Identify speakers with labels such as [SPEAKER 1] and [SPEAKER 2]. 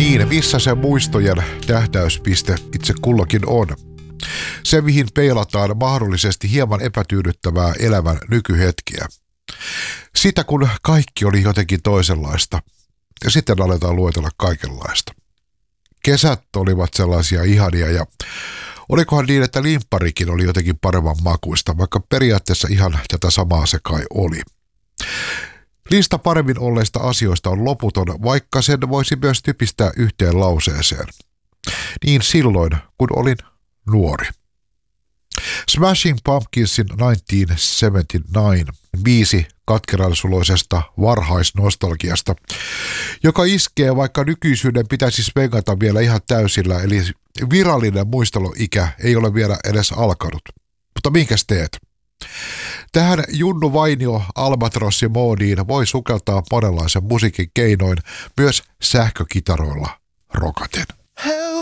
[SPEAKER 1] Niin, missä se muistojen tähtäyspiste itse kullakin on. Se, mihin peilataan mahdollisesti hieman epätyydyttävää elämän nykyhetkiä. Sitä, kun kaikki oli jotenkin toisenlaista. Ja sitten aletaan luetella kaikenlaista. Kesät olivat sellaisia ihania ja olikohan niin, että limpparikin oli jotenkin paremman makuista, vaikka periaatteessa ihan tätä samaa se kai oli. Lista paremmin olleista asioista on loputon, vaikka sen voisi myös typistää yhteen lauseeseen. Niin silloin, kun olin nuori. Smashing Pumpkinsin 1979 biisi katkeransuloisesta varhaisnostalgiasta, joka iskee, vaikka nykyisyyden pitäisi svengata vielä ihan täysillä, eli virallinen muisteluikä ei ole vielä edes alkanut. Mutta minkäs teet? Tähän Junnu Vainio Albatrossi-moodiin voi sukeltaa monenlaisen musiikin keinoin, myös sähkökitaroilla rokaten.